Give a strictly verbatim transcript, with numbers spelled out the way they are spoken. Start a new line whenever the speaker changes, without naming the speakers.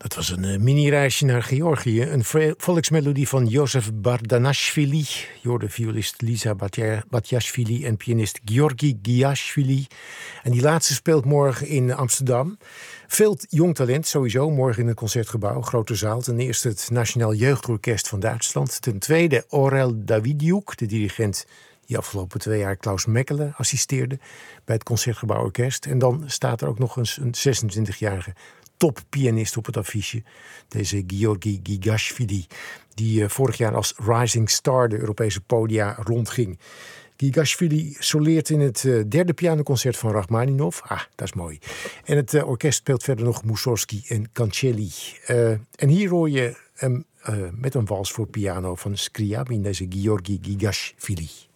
Dat was een uh, mini-reisje naar Georgië. Een volksmelodie van Josef Bardanashvili. Je hoorde violist Lisa Batiashvili en pianist Georgi Giashvili. En die laatste speelt morgen in Amsterdam. Veel jong talent sowieso, morgen in het Concertgebouw. Grote zaal. Ten eerste het Nationaal Jeugdorkest van Duitsland. Ten tweede Aurel Davidiuk, de dirigent die afgelopen twee jaar Klaus Mechelen assisteerde bij het Concertgebouworkest. En dan staat er ook nog eens een zesentwintigjarige toppianist op het affiche. Deze Georgi Gigashvili, die uh, vorig jaar als rising star de Europese podia rondging. Gigashvili soleert in het uh, derde pianoconcert van Rachmaninov. Ah, dat is mooi. En het uh, orkest speelt verder nog Mussorgsky en Cancelli. Uh, en hier hoor je hem uh, met een wals voor piano van Scriabin, deze Georgi Gigashvili.